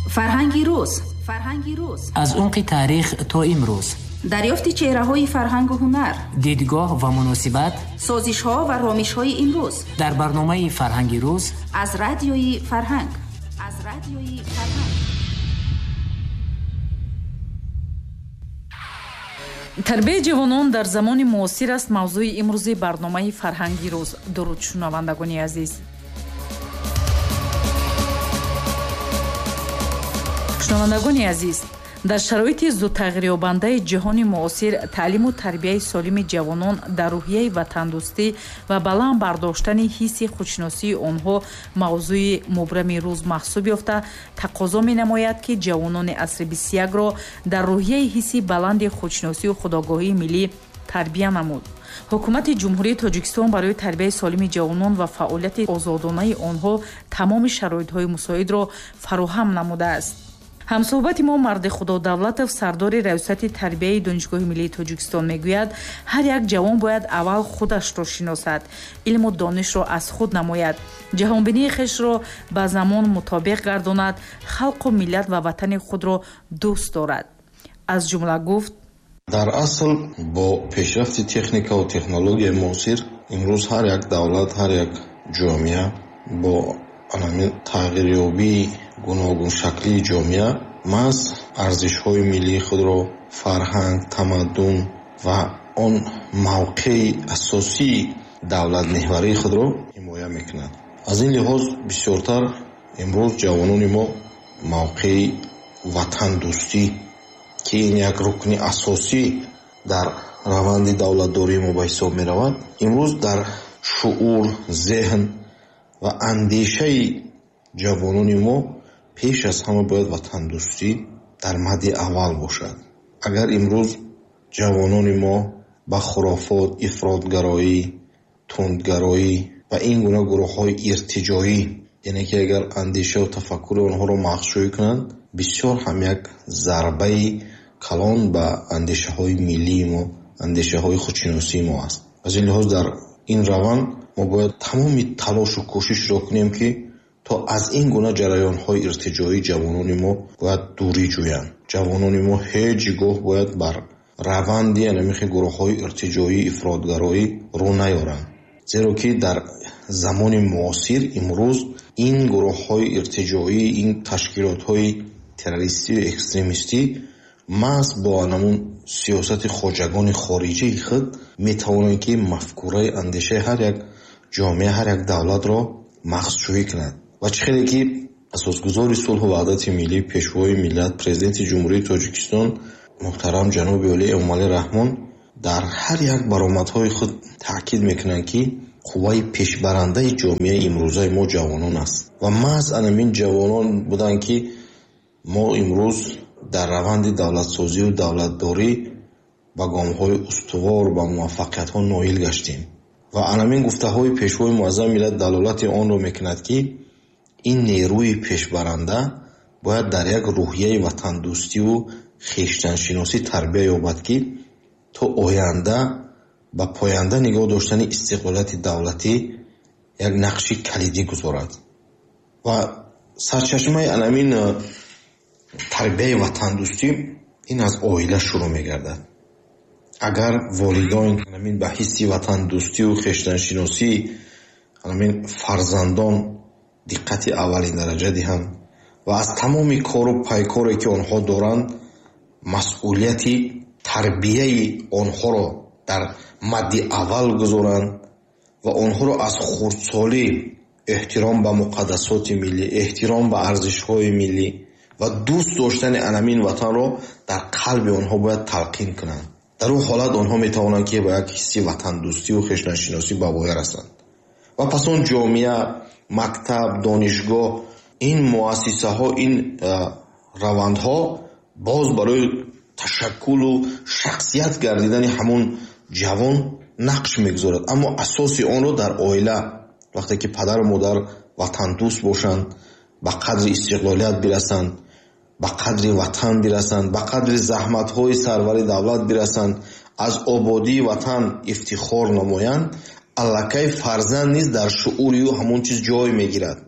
فرهنگی روز از عمق تاریخ تا امروز دریافت چهره‌های فرهنگ و هنر، دیدگاه و مناسبت، سازش‌ها و رامش‌های امروز در برنامه فرهنگی روز از رادیوی فرهنگ. тарбияи ҷавонон дар замони муосир аст мавзӯи имрӯзи барномаи фарҳанги рӯз. дуруд шунавандагони азиз. шунавандагони азиз, дар шароити зудтағйирёбандаи ҷаҳони муосир таълиму тарбияи солими ҷавонон дар рӯҳияи ватандӯстӣ ва баланд бардоштани ҳисси худшиносии онҳо мавзӯи мубрами рӯз маҳсуб ёфта, тақозо менамояд ки ҷавонони асри 21-ро дар рӯҳияи ҳисси баланди худшиносию худогоҳии миллӣ тарбия намуд. ҳукумати ҷумҳурии Тоҷикистон барои тарбияи солими ҷавонон ва фаъолияти озодонаи онҳо тамоми шароитҳои мусоидро фароҳам намудааст. ҳамсоҳбати мо марди Худо Давлатов, сардори раёсати тарбияи Донишгоҳи миллии Тоҷикистон мегӯяд, ҳар як ҷавон бояд аввал худашро шиносад, илму донишро аз худ намояд, ҷаҳонбинии хешро ба замон мутобиқ гардонад, халқу миллат ва ватани худро дӯст дорад. аз ҷумла гуфт: дар асл бо пешрафти техника ва технологияи муосир имрӯз ҳар як давлат, ҳар як ҷомеа бо тағйирёбии гуногуншаклии ҷомеа маҳз арзишҳои миллии худро, фарҳанг, тамаддун ва он мавқеи асосии давлатмеҳварии худро ҳимоя мекунад. аз ин лиҳоз бисёртар имрӯз ҷавонони мо мавқеи ватандӯстӣ ки ин як рукни асосӣ дар раванди давлатдории мо ба ҳисоб меравад, имрӯз дар шуъур, зеҳн ва андешаи ҷавонони мо пеш аз ҳама бояд ватандӯстӣ дар мадди аввал бошад. агар имрӯз ҷавонони мо ба хурофот, ифротгароӣ, тундгароӣ ва ин гуна гурӯҳҳои иртиҷоӣ, яъне ки агар андешаву тафаккури онҳоро мағзшӯӣ кунанд, бисёр ҳам як зарбаи калон ба андешаҳои миллии мо, андешаҳои худшиносии мо аст. аз ин лиҳоз дар ин раванд мо бояд тамоми талошу кӯшишро кунем ки то аз ин гуна ҷараёнҳои иртиҷоии ҷавонони мо бояд дурӣ ҷӯянд. ҷавонони мо ҳеҷ гоҳ бояд бар раванди анамихи гурӯҳҳои иртиҷоӣ, ифротгароӣ рӯ наёранд. зеро ки дар замони муосир имрӯз ин гурӯҳҳои иртиҷоӣ, ин ташкилотҳои террористӣ ва экстремистӣ маҳз бо анамун сиёсати хоҷагони хориҷии худ метавонанд ки мафкураи андешаи ҳар як ҷомеа, ҳар як давлатро мағзшӯӣ кунад. ва чӣ хеле ки асосгузори сулҳу ваҳдати миллӣ, пешвои миллат, президенти ҷумҳурии Тоҷикистон муҳтарам ҷаноби Олии Эмомалӣ Раҳмон дар ҳар як баромадҳои худ таъкид мекунанд ки қувваи пешбарандаи ҷомеаи имрӯзаи мо ҷавонон аст ва маҳз анамин ҷавонон буданд ки мо имрӯз дар раванди давлатсозию давлатдорӣ ба гомҳои устувор ба муваффақиятҳо ноил гаштем. ва анамин гуфтаҳои пешвои муаззами миллат далолати онро мекунад ки ин нерӯи пешбаранда бояд дар як рӯҳияи ватандӯстиву хештаншиносӣ тарбия ёбад ки то оянда ба поянда нигоҳ доштани истиқлолияти давлатӣ як нақши калидӣ гузорад. ва сарчашмаи анамин тарбияи ватандӯстӣ ин аз оила шурӯъ мегардад. агар волидон ба ҳисси ватандӯстиву хештаншиносии фарзандон диққати аввалиндараҷа диҳанд ва аз тамоми кору пайкоре ки онҳо доранд масъулияти тарбияи онҳоро дар мадди аввал гузоранд ва онҳоро аз хурдсолӣ эҳтиром ба муқаддасоти миллӣ, эҳтиром ба арзишҳои миллӣ ва дӯст доштани анамин ватанро дар қалби онҳо бояд талқин кунанд. дар он ҳолат онҳо метавонанд ки ба як ҳисси ватандӯстиву хештаншиносӣ ба воя расанд. ва пас он ҷомеа, мактаб, донишгоҳ, ин муассисаҳо, ин равандҳо боз барои ташаккулу шахсият гардидани ҳамон ҷавон нақш мегузорад. аммо асоси онро дар оила, вақте ки падару модар ватандӯст бошанд, ба қадри истиқлолият бирасанд, ба қадри ватан бирасанд, ба қадри заҳматҳои сарвари давлат бирасанд, аз ободии ватан ифтихор намоянд, аллакай фарзанд низ дар шуъури ӯ ҳамон чиз ҷой мегирад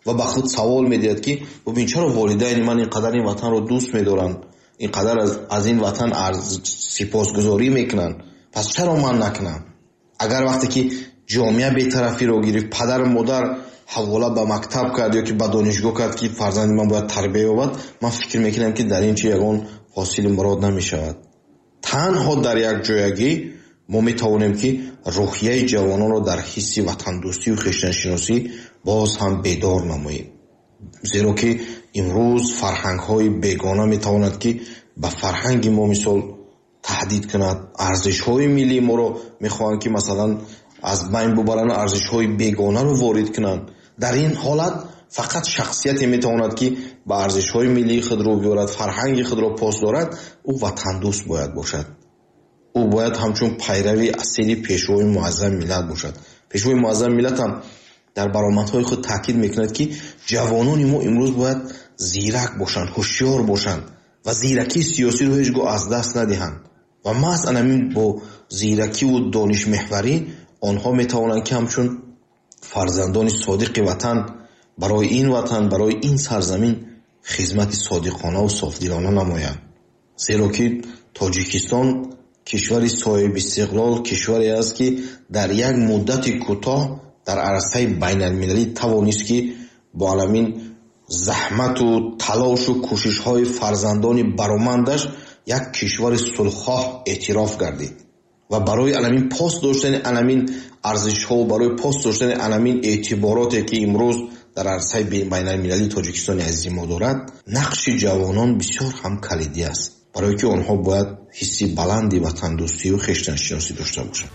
ва ба худ савол медиҳад ки бубин чаро волидайни ман инқадар ин ватанро дӯст медоранд, инқадар аз ин ватан сипосгузорӣ мекунанд, пас чаро ман накунам? агар вақте ки ҷомеа бетарафиро гирифт, падару модар ҳавола ба мактаб кард ё ки ба донишгоҳ кард ки фарзанди ман бояд тарбия ёбад, ман фикр мекунам ки дар ин чи ягон ҳосили мурод намешавад. танҳо дар як ҷоягӣ мо метавонем ки рӯҳияи ҷавононро дар ҳисси ватандӯстию хештаншиносӣ боз ҳам бедор намоем. зеро ки имрӯз фарҳангҳои бегона метавонад ки ба фарҳанги мо мисол таҳдид кунад. арзишҳои миллии моро мехоҳанд ки масалан аз байн бубаранд, арзишҳои бегонаро ворид кунанд. дар ин ҳолат фақат шахсияте метавонад ки ба арзишҳои миллии худро биёрад, фарҳанги худро пос дорад. ӯ ватандӯст бояд бошад. ӯ бояд ҳамчун пайрави асили пешвои муаззами миллат бошад. пешвои муаззами миллат ҳам дар баромадҳои худ таъкид мекунад ки ҷавонони мо имрӯз бояд зирак бошанд, ҳушёр бошанд ва зиракии сиёсиро ҳеҷ гоҳ аз даст надиҳанд. ва маҳз анамин бо зиракиву донишмеҳварӣ онҳо метавонанд ки ҳамчун фарзандони содиқи ватан барои ин ватан, барои ин сарзамин хизмати содиқонаву софдилона намоянд. зеро ки Тоҷикистон кишвари соҳиби истиқлол, кишваре аст ки дар як муддати кӯтоҳ дар арсаи байналмилалӣ тавонист ки бо аламин заҳмату талошу кӯшишҳои фарзандони баромандаш як кишвари сулҳхоҳ эътироф гардид. ва барои аламин пост доштани аламин арзишҳо, барои пост доштани аламин эътибороте ки имрӯз дар арсаи байналмилалӣ Тоҷикистони азизи мо дорад, нақши ҷавонон бисёр ҳам калидӣ аст, барое ки онҳо бояд ҳисси баланди ватандӯстию хештаншиносӣ дошта бошанд.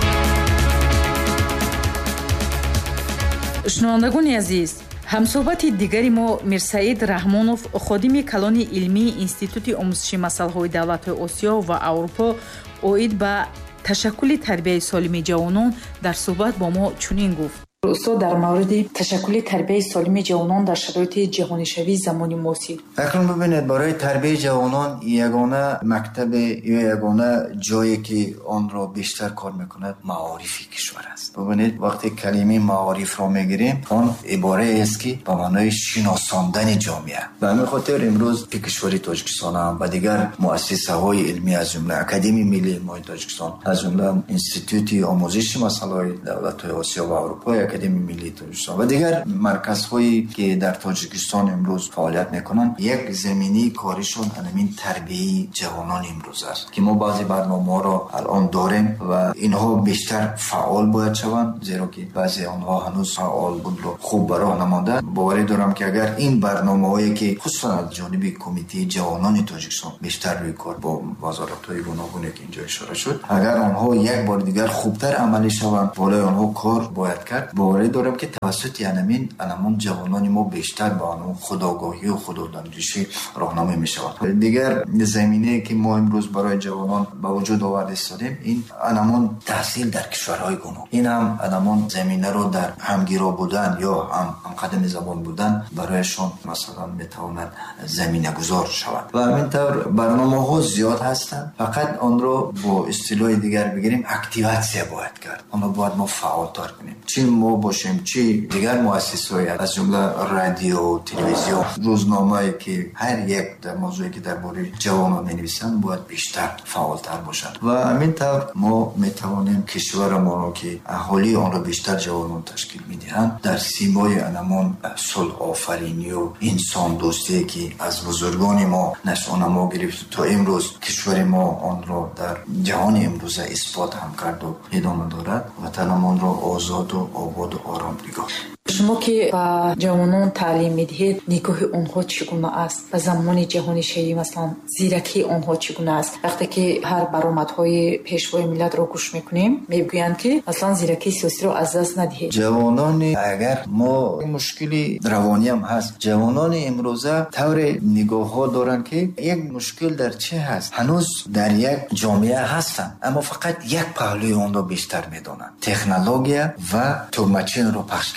шунавандагони азиз, ҳамсоҳбати дигари мо Мирсаид Раҳмонов, ходими калони илмии Институти омӯзиши масъалаҳои давлатҳои Осиё ва Аврупо оид ба ташаккули тарбияи солими ҷавонон дар суҳбат бо мо чунин гуфт. устод, дар мавриди ташаккули тарбияи солими ҷавонон дар шароити ҷаҳонишавии замони муосир. акнун бибинед, барои тарбияи ҷавонон ягона мактабе ё ягона ҷое ки онро бештар кор мекунад маорифи кишвар аст. бибинед, вақте калимаи маорифро мегирем, он ибораест ки ба маънои шиносондани ҷомеа. ба ҳамин хотир имрӯз ки кишвари Тоҷикистон ҳам ва дигар муассисаҳои илмӣ аз ҷумла Академияи Миллии Илмҳои Тоҷикистон, аз ҷумла Институти омӯзиши масъалаҳои давлатҳои Осиё ва Аврупо, Академияи Миллии Тоҷикистон ва дигар марказҳои ки дар Тоҷикистон имрӯз фаъолият мекунанд, як заминии коришон ҳамин тарбияи ҷавонон имрӯз аст ки мо баъзе барномаҳоро алон дорем ва инҳо бештар фаъол бояд шаванд, зеро ки баъзе онҳо ҳанӯз фаъол будро хуб ба роҳ намонда. боварӣ дорам ки агар ин барномаҳое ки хусусан аз ҷониби Кумитаи ҷавонони Тоҷикистон бештар рӯи кор бо вазоратҳои гуногуне ки инҷо ишора шуд, агар онҳо як бор дигар хубтар амалӣ шаванд, болои онҳо кор бояд кард. боварӣ дорам ки тавассути анамон ҷавонони мо бештар ба онҳо худогоҳию худодонишӣ роҳнамоӣ мешавад. дигар заминае ки мо имрӯз барои ҷавонон ба вуҷуд оварда истодем, ин анамон таҳсил дар кишварҳои гуногун. ин ҳам анамон заминаро дар ҳамгиро будан ё ҳамқадами забон будан барояшон масалан метавонад заминагузор шавад. ва ҳамин тавр барномаҳо зиёд ҳастанд, фақат онро бо истилоҳи дигар бигирем, активатсия бояд кард. онро бояд мо фаъолтар кунем. чӣ мо бошем, чӣ дигар муассисаҳои аз ҷумла радио, телевизион, рӯзномае ки ҳар як дар мавзӯе ки дар бораи ҷавонон менависанд бояд бештар фаъолтар бошанд. ва ҳамин тавр мо метавонем кишварамонро ки аҳолии онро бештар ҷавонон ташкил медиҳанд, дар симои анамон сулҳофаринию инсондӯстие ки аз бузургони мо нашъонамо гирифту то имрӯз кишвари мо онро дар ҷаҳони имрӯза исбот ҳам карду идома дорад. ватанамонро озоду ободу ором нигоҳ. шумо ки ба ҷавонон таълим медиҳед, нигоҳи онҳо чӣ гуна аст? ба замони ҷаҳонишавӣ масалан зиракии онҳо чӣ гуна аст? вақте ки ҳар баромадҳои пешвои миллатро гӯш мекунем, мегӯянд ки масалан зиракии сиёсиро аз даст надиҳед. ҷавонони агар мо мушкили равониам ҳаст, ҷавонони имрӯза тавре нигоҳҳо доранд ки як мушкил дар чӣ ҳаст? ҳанӯз дар як ҷомеа ҳастанд, аммо фақат як паҳлӯи онро бештар медонанд. технология ва тӯгмачинро пахш кардан.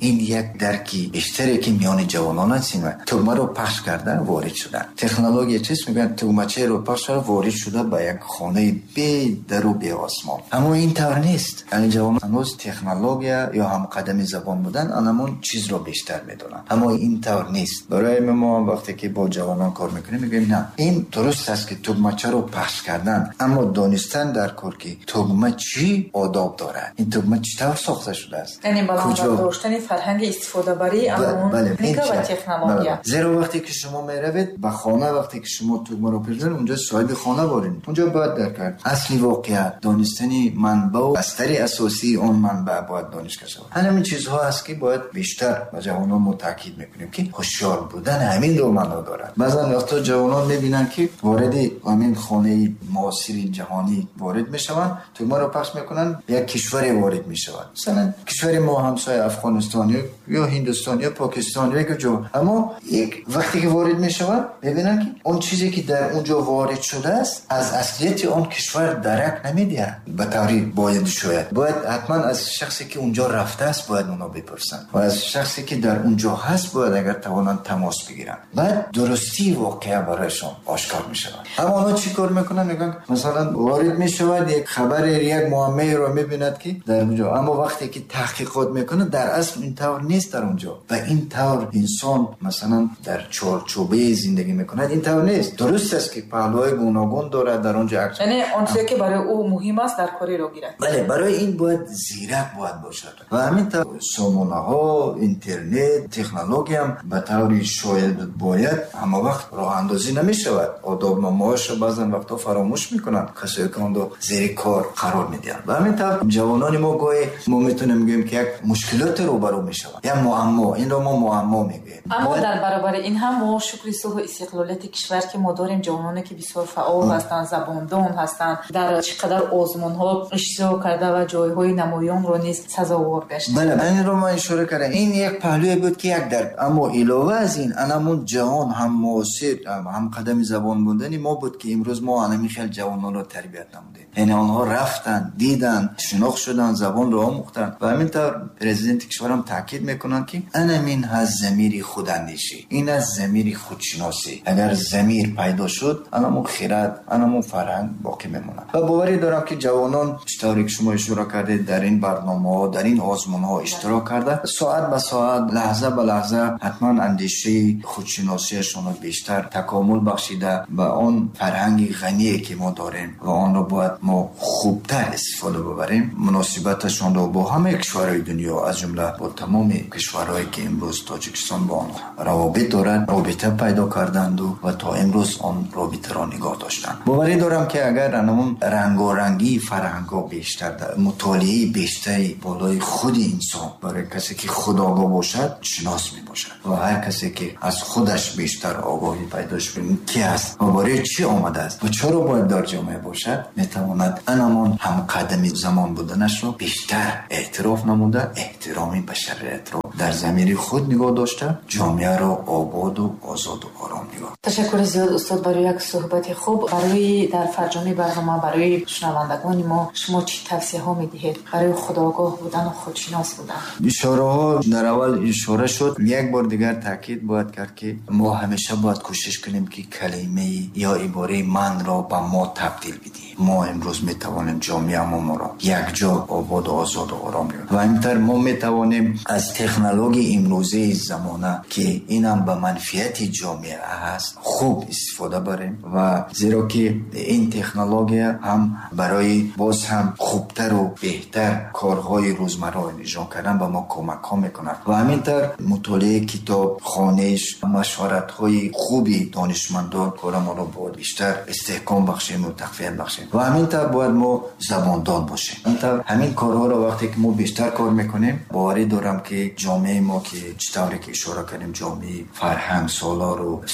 این یک درکی بیشتری که میان جوانان است. تگمه رو پخش کرده وارد شدن. تکنولوژی چیست میگن؟ تگمچه رو پخش کرده وارد شده به یک خانه بی در و بی آسمان. اما این طور نیست. یعنی جوانان هنوز تکنولوژی یا هم قدم زبان بودن انمون چیز رو بیشتر میدونن. اما این طور نیست. برای ما وقتی که با جوانان کار میکنیم میگیم نه، این درست است که تگمچه رو پخش کردن، اما دانستن در کار که تگمه چی آداب داره، این تگمه چطور ساخته شده است، یعنی بالا داشتن فرهنگ استفاده بری اون تکنیک و تکنولوژی. زیرا وقتی که شما میروید به خانه، وقتی که شما تگمه رو پیژنید اونجا صاحب خانه بارین، اونجا باید درک کرد اصلی واقعیت، دانستنی منبع و بستر اساسی اون منبع باید دانش شود. همین چیزها است که باید بیشتر با جوانان ما تاکید میکنیم که هوشیار بودن همین دو معنا دارد. بعضا وقتا جوانان میبینن که وارد همین خانه معاصر جهانی وارد میشوند، تگمه رو پخش میکنن، یک کشوری وارد میشوند، مثلا کشور ما همسایه افغانستان یا هندوستان یا پاکستان یا جو، اما یک وقتی که وارد میشوند ببینن که اون چیزی که در اونجا وارد شده است از اصلیت اون کشور درک نمیده. به طوری باید حتما از شخصی که اونجا رفته است باید اونا بپرسن و از شخصی که در اونجا هست باید اگر توانن تماس بگیرن، بعد درستی واقعا برایشون آشکار میشود. اما اونا چی کار میکنن؟ میگن مثلا وارد میشود، یک خبر یک معامله رو میبیند که در اونجا، اما وقتی که تحقیقات میکنه در اصل این طور نیست در اونجا و این طور انسان مثلا در چارچوبه زندگی میکنه، این طور نیست. درست است که پهلوهای گوناگون داره در اونجا، یعنی اون چیزی که برای او مهم است در کاری رو گیرد. بله، برای این باید زیرک باید باشد و همین طور سامانه ها، اینترنت، تکنولوژی هم به طوری شاید باید همه وقت راه اندازی نمیشود. آدابنامه‌هاش رو بعضن وقتا فراموش میکنن، کسایی که اون رو زیر کار قرار میدن. و همین طور جوانان ما گاهی ما میتونیم بگیم که یک مشکلات روبرو میشود، یا معما، این رو ما معما میگیم. اما در برابر این هم ما شکر صلح و استقلالیت کشور که ما داریم جوانانی که بسیار فعال هستند، زباندان هستند، در چقدر آزمون‌ها اشتراک کرده و جایهای نمایان رو نیز سزاوار گشته. بله، این رو ما اشاره کردم. این یک پهلوی بود که یک درک، اما علاوه از این انمون جهان هم معاصر هم قدم زبان بودنی ما بود که امروز ما همین خیلی جوانان رو تربیت نمودیم. یعنی آنها رفتن، دیدن، شناخت شدن، زبان رو آموختن و همینطور پرزیدنت کشورم تاکید میکنن که این از ضمیر خوداندیشی، این از ضمیر خودشناسی. اگر ضمیر پیدا شد انمون خیرات، انمون فرهنگ باقی میمونه. و باوری دارم که جوانان چطوری که شما اشاره کردید در این برنامه‌ها، در این آزمون‌ها اشتراک کرده، ساعت به ساعت، لحظه به لحظه حتما اندیشه خودشناسیشون رو بیشتر تکامل بخشیده و اون فرهنگی غنی که ما داریم و آن رو باید ما خوبتر استفاده ببریم. مناسبتشون رو با همه کشورهای دنیا از جمله با تمام کشورهایی که امروز تاجیکستان با آن روابط دارد، رابطه پیدا کردند و تا امروز آن رابطه را نگاه داشتن. باوری دارم که اگر اون رنگارنگی فرهنگ‌ها بیشتر، مطالعه بیشتری بالای خود انسان برای کسی که خودآگاه باشد شناس می باشد و هر کسی که از خودش بیشتر آگاهی پیداش کنه کی است و برای چی آمده است و چرا باید در جامعه باشد، میتواند انمان هم قدم زمان بودنش رو بیشتر اعتراف نموده، احترامی بشریت رو در ضمیر خود نگاه داشته، جامعه رو آباد و آزاد و آرام نگاه. تشکر زیاد استاد برای یک صحبت خوب. برای در فرجام برنامه برای شنوندگان ما شما چی توصیه ها میدهید برای خودآگاه بودن و خودشناس بودن؟ اشاره ها در اول اشاره شد، یک بار دیگر تاکید باید کرد که ما همیشه باید کوشش کنیم که کلمه یا عباره من را به ما تبدیل بدیم. ما امروز میتوانیم جامعه ما را یک جا آباد و آزاد و آرام کنیم و همینطور ما میتوانیم از تکنولوژی امروزی زمانه که اینم به منفعت جامعه هست خوب استفاده بریم و زیرا که این تکنولوژی هم برای باز هم خوبتر و بهتر کارهای روزمره انجام کردن به ما کمک ها میکنند و همینطور مطالعه کتاب، خوانش، مشورت های خوبی دانشمندان کار ما رو باید بیشتر استحکام بخشیم و تقویت بخشیم و همینطور باید ما زباندان باشیم. همینطور همین کارها رو وقتی که ما بیشتر کار میکنیم باوری دارم که جامعه ما که چطوری که اشاره کردیم جامعه فرهنگ سالار و صلح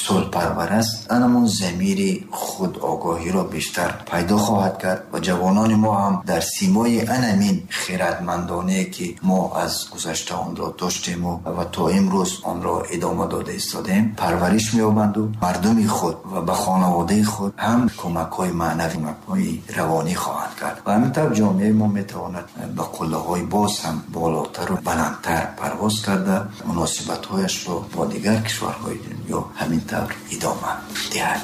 муътабар аст, анамон замири худогоҳиро бештар пайдо хоҳад кард ва ҷавонони мо ҳам дар симои анамин хиратмандонае ки мо аз гузашта онро доштему ва то имрӯз онро идома дода истодем парвариш меёбанду мардуми худ ва ба хонаводаи худ ҳам кӯмакҳои маънавӣ, кӯмакҳои равонӣ хоҳанд кард ва ҳамин тавр ҷомеаи мо метавонад ба қуллаҳои боз ҳам болотару баландтар парвоз карда муносибатҳояшро бо дигар кишварҳои дунё ҳамин тавр идома диҳад.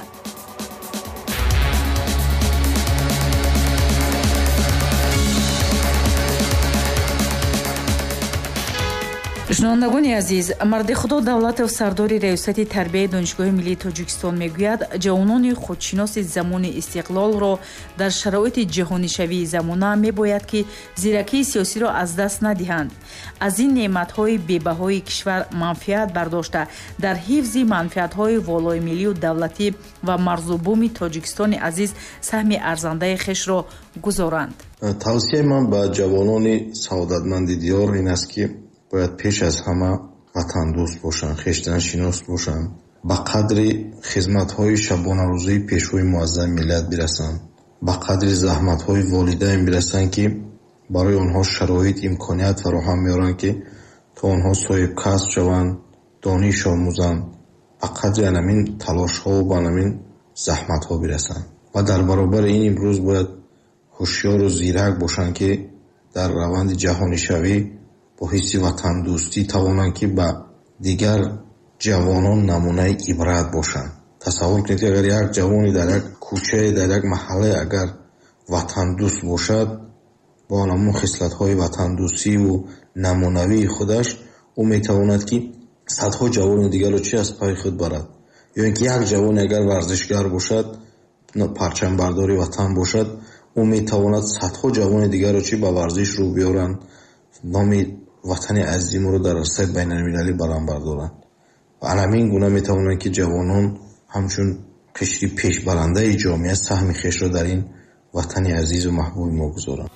шунавандагони азиз, марди худо давлатов сардори раёсати тарбияи донишгоҳи миллии тоҷикистон мегӯяд, ҷавонони худшиноси замони истиқлолро дар шароити ҷаҳонишавии замона мебояд ки зиракии сиёсиро аз даст надиҳанд. аз ин неъматҳои бебаҳои кишвар манфиат бардошта дар ҳифзи манфиатҳои волои миллию давлатӣ ва марзубуми тоҷикистони азиз саҳми арзандаи хешро гузоранд. тавсияи ман ба ҷавонони саодатманди диёр ин аст ки бояд пеш аз ҳама ватандӯст бошанд, хештаншинос бошанд, ба қадри хизматҳои шабонарӯзаи пешвои муаззами миллат бирасанд, ба қадри заҳматҳои волидаин бирасанд ки барои онҳо шароит имконият фароҳам меоранд ки то онҳо соҳибкасб шаванд, дониш омӯзанд, ба қадри анамин талошҳо ва анамин заҳматҳо бирасанд. ва дар баробари ин имрӯз бояд ҳушёру зирак бошанд ки дар раванди ҷаҳонишавӣ бо ҳисси ватандӯстӣ тавонанд ки ба дигар ҷавонон намунаи ибрат бошанд. тасаввур кунед ки агар як ҷавони дар як кӯчае, дар як маҳаллае агар ватандӯст бошад, бо намун хислатҳои ватандӯстиву намунавии худаш ӯ метавонад ки садҳо ҷавони дигарро чи аз паи худ барад. ё ин ки як ҷавони агар варзишгар бошад, парчамбардори ватан бошад, ӯ метавонад садҳо ҷавони дигарро чи ба варзиш рӯ биёранд, номи ватани азизи моро дар расаи байналмилалӣ баранбардоранд. ва анамин гуна метавонанд ки ҷавонон ҳамчун қишри пешбарандаи ҷомеа саҳми хешро дар ин ватани азизу маҳбуби мо гузоранд.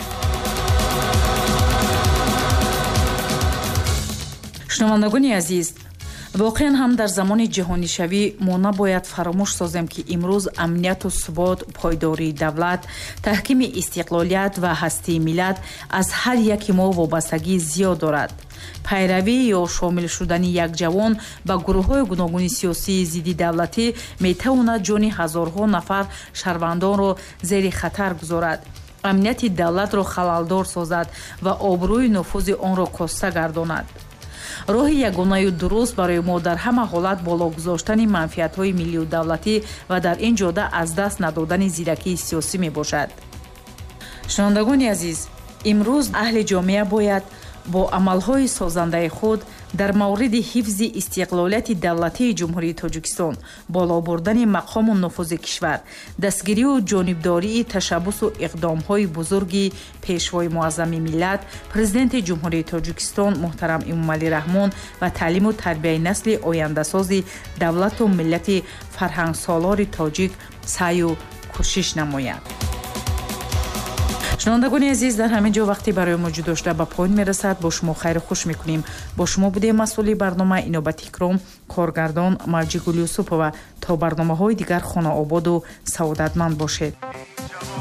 шунавандагони азиз, воқеан ҳам дар замони ҷаҳонишавӣ мо набояд фаромӯш созем ки имрӯз амнiyatу субот, пойдории давлат, таҳкими истиқлолият ва ҳастии миллат аз ҳар яки мо вобастагӣ зиёд дорад. пайравӣ ё шомил шудани як ҷавон ба гурӯҳҳои гуногуни сиёсии зидди давлатӣ метавонад ҷони ҳазорҳо нафар шаҳрвандонро зери хатар гузорад, амнияти давлатро халалдор созад ва обрӯи нуфузи онро коста гардонад. роҳи ягонаю дуруст барои мо дар ҳама ҳолат боло гузоштани манфиатҳои миллию давлатӣ ва дар ин ҷода аз даст надодани зиракии сиёсӣ мебошад. шунавандагони азиз, имрӯз аҳли ҷомеа бояд бо амалҳои созандаи худ дар мавриди ҳифзи истиқлолияти давлатии ҷумҳурии Тоҷикистон, боло бурдани мақому нуфузи кишвар, дастгирию ҷонибдории ташаббусу иқдомҳои бузурги пешвои муаззами миллат, президенти ҷумҳурии Тоҷикистон муҳтарам Эмомалӣ Раҳмон ва таълиму тарбияи насли ояндасози давлату миллати фарҳангсолори тоҷик саъю кӯшиш намояд. шунавандагони азиз, дар ҳамин ҷо вақти барои мо ҷудо шуда ба поин мерасад. бо шумо хайру хуш мекунем. бо шумо будем масъули барнома инобати икром, коргардон Марҷигул Юсупова. то барномаҳои дигар хонаободу саодатманд бошед.